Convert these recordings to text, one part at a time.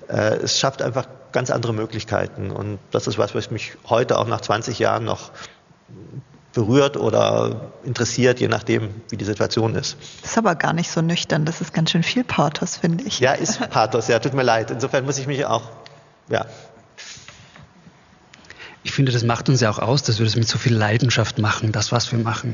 Es schafft einfach ganz andere Möglichkeiten. Und das ist was mich heute auch nach 20 Jahren noch berührt oder interessiert, je nachdem, wie die Situation ist. Das ist aber gar nicht so nüchtern. Das ist ganz schön viel Pathos, finde ich. Ja, ist Pathos. Ja, tut mir leid. Insofern muss ich mich auch, ja. Ich finde, das macht uns ja auch aus, dass wir das mit so viel Leidenschaft machen, das, was wir machen.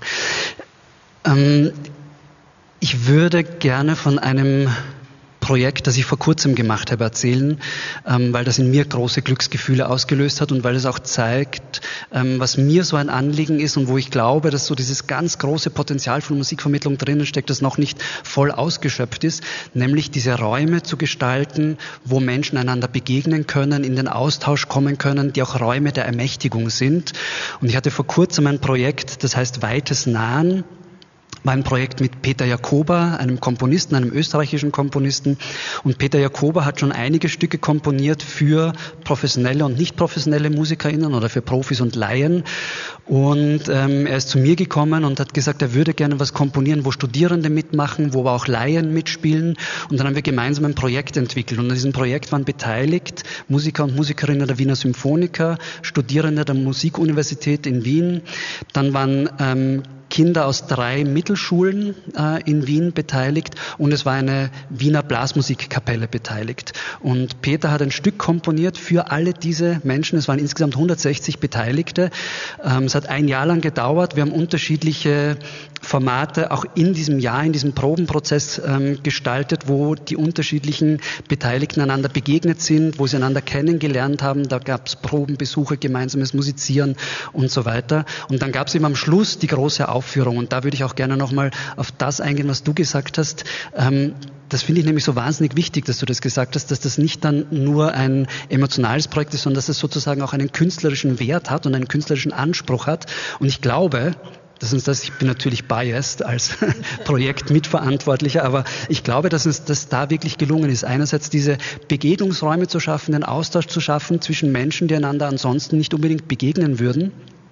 Ich würde gerne von einem Projekt, das ich vor kurzem gemacht habe, erzählen, weil das in mir große Glücksgefühle ausgelöst hat und weil es auch zeigt, was mir so ein Anliegen ist und wo ich glaube, dass so dieses ganz große Potenzial von Musikvermittlung drinnen steckt, das noch nicht voll ausgeschöpft ist, nämlich diese Räume zu gestalten, wo Menschen einander begegnen können, in den Austausch kommen können, die auch Räume der Ermächtigung sind. Und ich hatte vor kurzem ein Projekt, das heißt Weites Nahen. War ein Projekt mit Peter Jakoba, einem Komponisten, einem österreichischen Komponisten. Und Peter Jakoba hat schon einige Stücke komponiert für professionelle und nicht professionelle MusikerInnen oder für Profis und Laien. Und er ist zu mir gekommen und hat gesagt, er würde gerne was komponieren, wo Studierende mitmachen, wo aber auch Laien mitspielen. Und dann haben wir gemeinsam ein Projekt entwickelt. Und an diesem Projekt waren beteiligt Musiker und Musikerinnen der Wiener Symphoniker, Studierende der Musikuniversität in Wien. Dann waren Kinder aus 3 Mittelschulen in Wien beteiligt und es war eine Wiener Blasmusikkapelle beteiligt. Und Peter hat ein Stück komponiert für alle diese Menschen. Es waren insgesamt 160 Beteiligte. Es hat ein Jahr lang gedauert. Wir haben unterschiedliche Formate auch in diesem Jahr, in diesem Probenprozess gestaltet, wo die unterschiedlichen Beteiligten einander begegnet sind, wo sie einander kennengelernt haben. Da gab es Probenbesuche, gemeinsames Musizieren und so weiter. Und dann gab es eben am Schluss die große Aufführung. Und da würde ich auch gerne nochmal auf das eingehen, was du gesagt hast. Das finde ich nämlich so wahnsinnig wichtig, dass du das gesagt hast, dass das nicht dann nur ein emotionales Projekt ist, sondern dass es sozusagen auch einen künstlerischen Wert hat und einen künstlerischen Anspruch hat. Und ich glaube, ich bin natürlich biased als Projektmitverantwortlicher, aber ich glaube, dass uns das da wirklich gelungen ist. Einerseits diese Begegnungsräume zu schaffen, den Austausch zu schaffen zwischen Menschen, die einander ansonsten nicht unbedingt begegnen würden.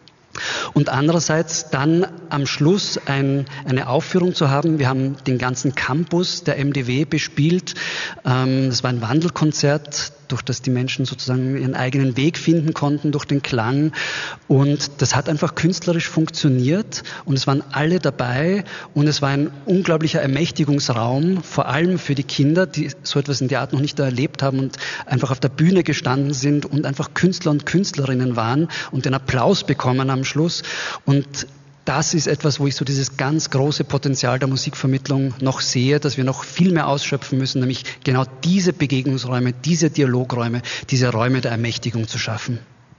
Und andererseits dann am Schluss eine Aufführung zu haben. Wir haben den ganzen Campus der MDW bespielt. Das war ein Wandelkonzert, durch das die Menschen sozusagen ihren eigenen Weg finden konnten durch den Klang. Und das hat einfach künstlerisch funktioniert und es waren alle dabei und es war ein unglaublicher Ermächtigungsraum, vor allem für die Kinder, die so etwas in der Art noch nicht erlebt haben und einfach auf der Bühne gestanden sind und einfach Künstler und Künstlerinnen waren und den Applaus bekommen am Schluss. Und das ist etwas, wo ich so dieses ganz große Potenzial der Musikvermittlung noch sehe, dass wir noch viel mehr ausschöpfen müssen, nämlich genau diese Begegnungsräume, diese Dialogräume, diese Räume der Ermächtigung zu schaffen.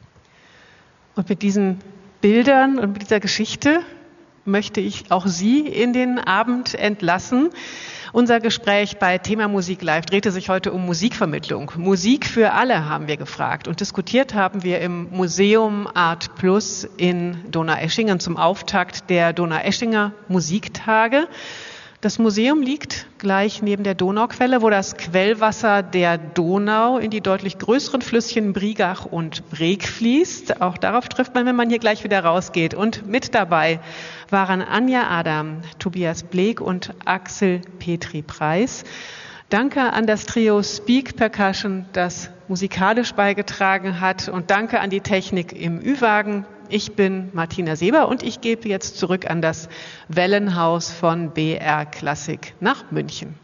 Und mit diesen Bildern und mit dieser Geschichte möchte ich auch Sie in den Abend entlassen. Unser Gespräch bei Thema Musik Live drehte sich heute um Musikvermittlung. Musik für alle haben wir gefragt und diskutiert haben wir im Museum Art Plus in Donaueschingen zum Auftakt der Donaueschinger Musiktage. Das Museum liegt gleich neben der Donauquelle, wo das Quellwasser der Donau in die deutlich größeren Flüsschen Brigach und Breg fließt. Auch darauf trifft man, wenn man hier gleich wieder rausgeht. Und mit dabei waren Anja Adam, Tobias Bleek und Axel Petri-Preis. Danke an das Trio Speak Percussion, das musikalisch beigetragen hat. Und danke an die Technik im Ü-Wagen. Ich bin Martina Seber und ich gebe jetzt zurück an das Wellenhaus von BR Klassik nach München.